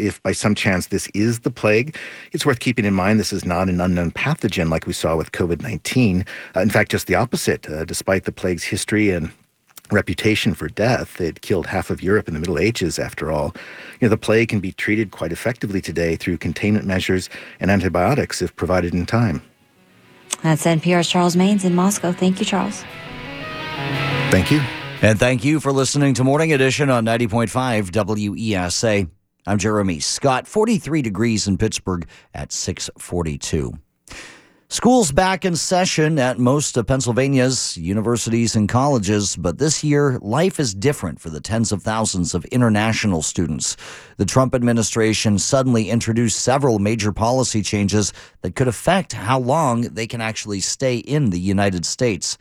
if by some chance this is the plague, it's worth keeping in mind this is not an unknown pathogen like we saw with COVID-19. In fact, just the opposite. Despite the plague's history and reputation for death, it killed half of Europe in the Middle Ages, after all. The plague can be treated quite effectively today through containment measures and antibiotics if provided in time. That's NPR's Charles Maynes in Moscow. Thank you, Charles. Thank you. And thank you for listening to Morning Edition on 90.5 WESA. I'm Jeremy Scott. 43 degrees in Pittsburgh at 6:42. School's back in session at most of Pennsylvania's universities and colleges, but this year, life is different for the tens of thousands of international students. The Trump administration suddenly introduced several major policy changes that could affect how long they can actually stay in the United States.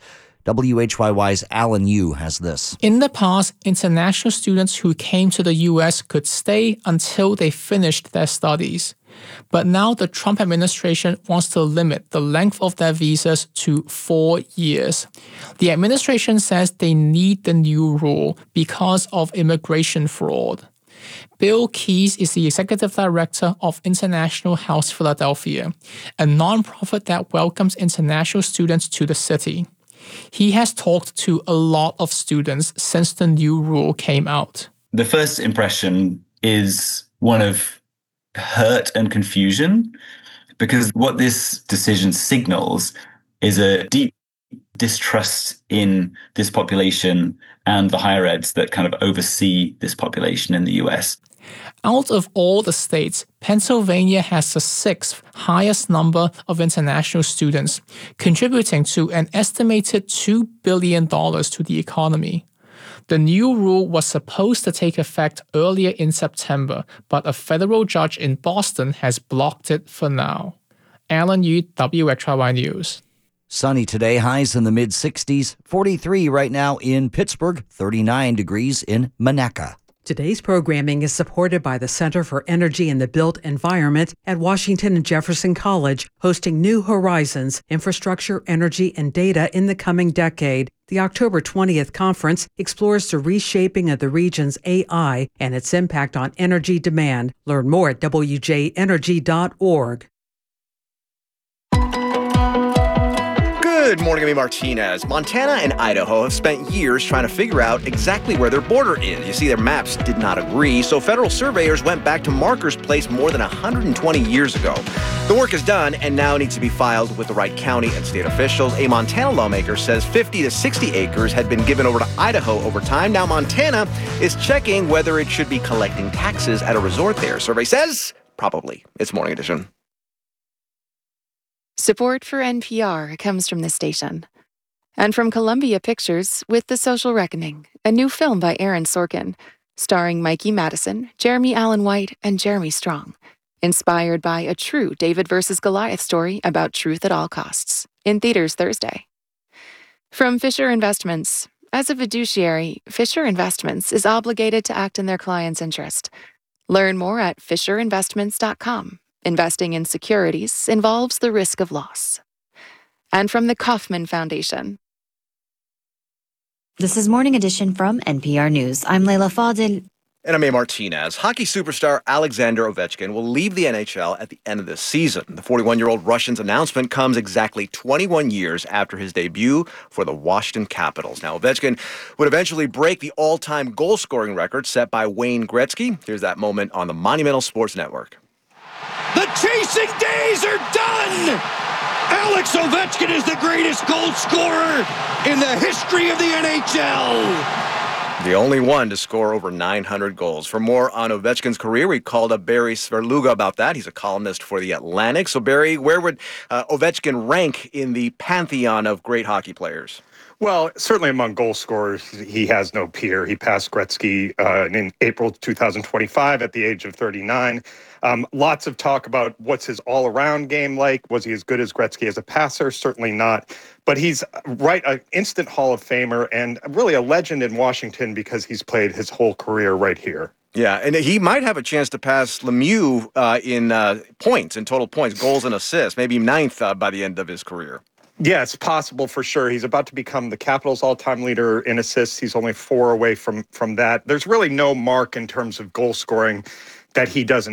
WHYY's Alan Yu has this. In the past, international students who came to the U.S. could stay until they finished their studies. But now the Trump administration wants to limit the length of their visas to 4 years. The administration says they need the new rule because of immigration fraud. Bill Keys is the executive director of International House Philadelphia, a nonprofit that welcomes international students to the city. He has talked to a lot of students since the new rule came out. The first impression is one of hurt and confusion, because what this decision signals is a deep distrust in this population and the higher eds that kind of oversee this population in the US. Out of all the states, Pennsylvania has the 6th highest number of international students, contributing to an estimated $2 billion to the economy. The new rule was supposed to take effect earlier in September, but a federal judge in Boston has blocked it for now. Alan Yu, WHYY News. Sunny today, highs in the mid-60s, 43 right now in Pittsburgh, 39 degrees in Monaca. Today's programming is supported by the Center for Energy and the Built Environment at Washington and Jefferson College, hosting New Horizons, Infrastructure, Energy, and Data in the coming decade. The October 20th conference explores the reshaping of the region's AI and its impact on energy demand. Learn more at wjenergy.org. Good morning, I'm Martinez. Montana and Idaho have spent years trying to figure out exactly where their border is. You see, their maps did not agree, so federal surveyors went back to markers placed more than 120 years ago. The work is done and now needs to be filed with the right county and state officials. A Montana lawmaker says 50 to 60 acres had been given over to Idaho over time. Now Montana is checking whether it should be collecting taxes at a resort there. Survey says probably. It's Morning Edition. Support for NPR comes from this station. And from Columbia Pictures with The Social Reckoning, a new film by Aaron Sorkin, starring Mikey Madison, Jeremy Allen White, and Jeremy Strong. Inspired by a true David versus Goliath story about truth at all costs. In theaters Thursday. From Fisher Investments. As a fiduciary, Fisher Investments is obligated to act in their client's interest. Learn more at fisherinvestments.com. Investing in securities involves the risk of loss. And from the Kauffman Foundation. This is Morning Edition from NPR News. I'm Leila Fadil. And I'm A. Martinez. Hockey superstar Alexander Ovechkin will leave the NHL at the end of this season. The 41-year-old Russian's announcement comes exactly 21 years after his debut for the Washington Capitals. Now, Ovechkin would eventually break the all-time goal-scoring record set by Wayne Gretzky. Here's that moment on the Monumental Sports Network. The chasing days are done! Alex Ovechkin is the greatest goal scorer in the history of the NHL! The only one to score over 900 goals. For more on Ovechkin's career, we called up Barry Sverluga about that. He's a columnist for The Atlantic. So, Barry, where would Ovechkin rank in the pantheon of great hockey players? Well, certainly among goal scorers, he has no peer. He passed Gretzky in April 2025 at the age of 39. Lots of talk about what's his all-around game like. Was he as good as Gretzky as a passer? Certainly not. But he's an instant Hall of Famer and really a legend in Washington because he's played his whole career right here. Yeah, and he might have a chance to pass Lemieux in points, in total points, goals and assists, maybe ninth by the end of his career. Yeah, it's possible for sure. He's about to become the Capitals' all-time leader in assists. He's only 4 away from that. There's really no mark in terms of goal scoring that he doesn't